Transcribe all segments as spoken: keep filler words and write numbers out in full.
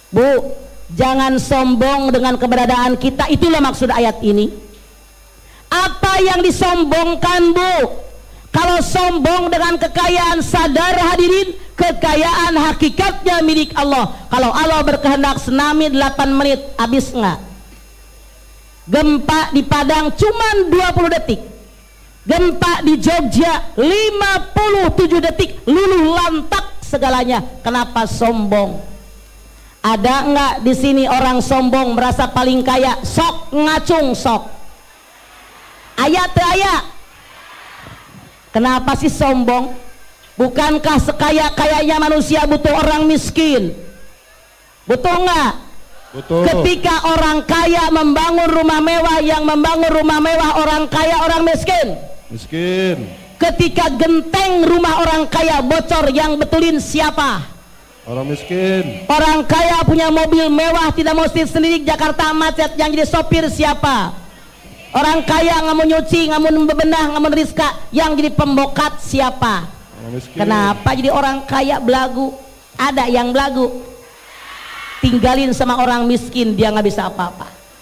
Bu, jangan sombong dengan keberadaan kita. Itulah maksud ayat ini. Apa yang disombongkan, Bu? Kalau sombong dengan kekayaan, sadar hadirin, kekayaan hakikatnya milik Allah. Kalau Allah berkehendak tsunami delapan menit, habis nggak? Gempa di Padang cuma dua puluh detik. Gempa di Jogja lima puluh tujuh detik, luluh lantak segalanya. Kenapa sombong? Ada nggak di sini orang sombong merasa paling kaya? Sok ngacung sok. Ayat te ayat. Kenapa sih sombong? Bukankah sekaya-kayanya manusia butuh orang miskin? Butuh nggak? Betul. Ketika orang kaya membangun rumah mewah, yang membangun rumah mewah orang kaya orang miskin. Miskin. Ketika genteng rumah orang kaya bocor, yang betulin siapa? Orang miskin. Orang kaya punya mobil mewah, tidak mau sendiri, Jakarta macet, yang jadi sopir siapa? Orang kaya nggak mau nyuci, nggak mau bebenah, nggak mau rizka, yang jadi pembokat siapa? Kenapa jadi orang kaya belagu? Ada yang belagu, tinggalin sama orang miskin, dia nggak bisa apa-apa.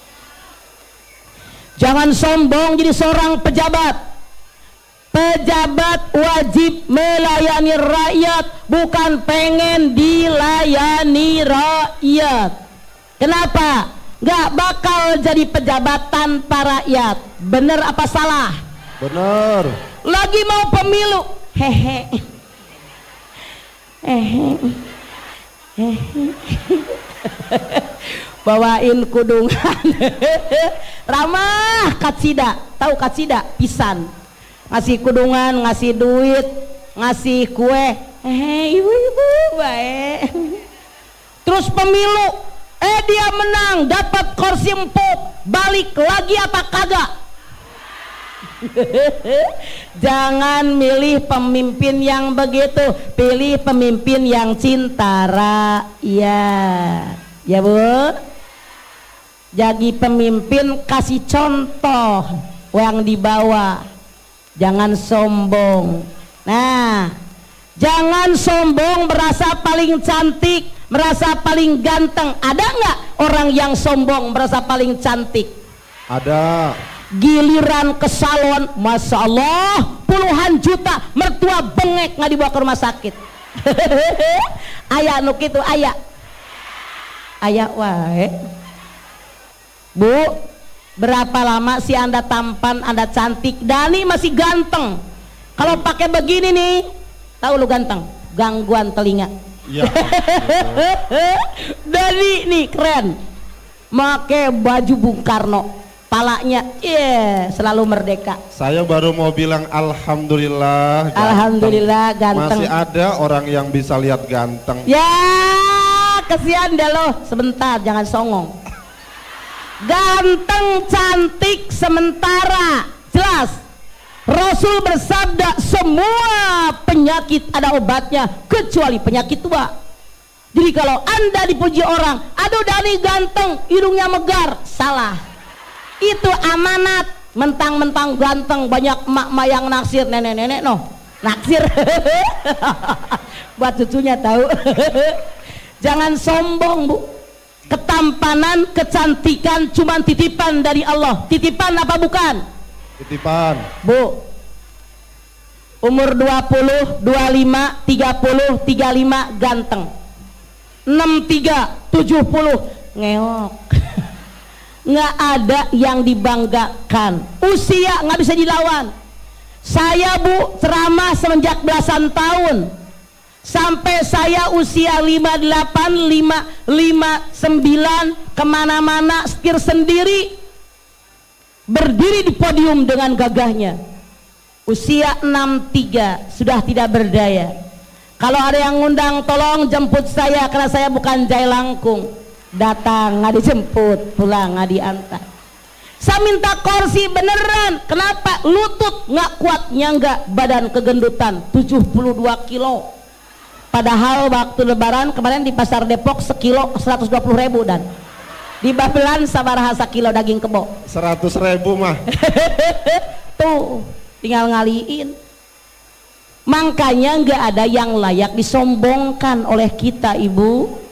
Jangan sombong jadi seorang pejabat. Pejabat wajib melayani rakyat, bukan pengen dilayani rakyat. Kenapa? Gak bakal jadi pejabat tanpa rakyat. Bener apa salah? Bener. Lagi mau pemilu, hehe, hehe, hehe, bawain kudungan, ramah katsida, tahu katsida? Pisan, ngasih kudungan, ngasih duit, ngasih kue, hehe, ibu-ibu baik. Terus pemilu, eh dia menang, dapat kursi empuk, balik lagi apa kagak? Jangan milih pemimpin yang begitu, pilih pemimpin yang cinta rakyat, ya Bu. Jadi pemimpin kasih contoh yang dibawa, jangan sombong. Nah, jangan sombong merasa paling cantik, merasa paling ganteng. Ada nggak orang yang sombong merasa paling cantik? Ada. Giliran ke salon, masya Allah, puluhan juta, mertua bengek nggak dibawa ke rumah sakit. Ayah nuk itu ayah, ayah wae. Bu, berapa lama sih Anda tampan, Anda cantik, Dani masih ganteng. Kalau pakai begini nih, tahu lu ganteng, gangguan telinga. Ya, Dani nih keren, make baju Bung Karno, palanya yeah, selalu merdeka. Saya baru mau bilang alhamdulillah. Alhamdulillah ganteng. Masih ada orang yang bisa lihat ganteng. Ya, kesian dah lo, sebentar jangan songong. Ganteng cantik sementara, jelas. Rasul bersabda, semua penyakit ada obatnya kecuali penyakit tua. Jadi kalau Anda dipuji orang, aduh Dani ganteng, hidungnya megar, salah. Itu amanat. Mentang-mentang ganteng, banyak emak-emak yang naksir, nenek-nenek noh naksir. Buat cucunya tahu. Jangan sombong, Bu. Ketampanan, kecantikan cuma titipan dari Allah. Titipan apa bukan? Titipan. Bu, umur dua puluh, dua puluh lima, tiga puluh, tiga puluh lima ganteng, enam puluh tiga, tujuh puluh ngeok. Nggak ada yang dibanggakan. Usia nggak bisa dilawan. Saya Bu ceramah semenjak belasan tahun, sampai saya usia lima puluh delapan, lima puluh sembilan, kemana-mana setir sendiri, berdiri di podium dengan gagahnya. Usia enam puluh tiga sudah tidak berdaya. Kalau ada yang ngundang, tolong jemput saya karena saya bukan jai langkung. Datang nggak dijemput, pulang nggak diantar. Saya minta kursi beneran. Kenapa? Lutut nggak kuat nyangga, badan kegendutan tujuh puluh dua kilo. Padahal waktu lebaran kemarin di pasar Depok sekilo seratus dua puluh ribu, dan di Babelan sabaraha sakilo daging kebo seratus ribu mah. Tuh tinggal ngaliin. Makanya nggak ada yang layak disombongkan oleh kita, Ibu.